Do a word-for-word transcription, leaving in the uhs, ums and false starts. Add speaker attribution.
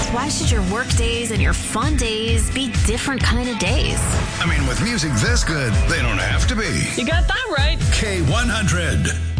Speaker 1: Why should your work days and your fun days be different kind of days?
Speaker 2: I mean, with music this good, they don't have to be.
Speaker 3: You got that right.
Speaker 2: K one hundred.